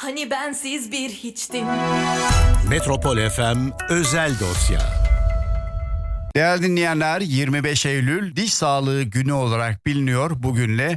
Hani bensiz bir hiçtin. Metropol FM özel dosya. Değerli dinleyenler, 25 Eylül Diş Sağlığı Günü olarak biliniyor bugünle.